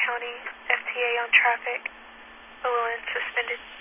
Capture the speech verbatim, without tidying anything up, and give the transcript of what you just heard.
County, F T A on traffic, O L N suspended.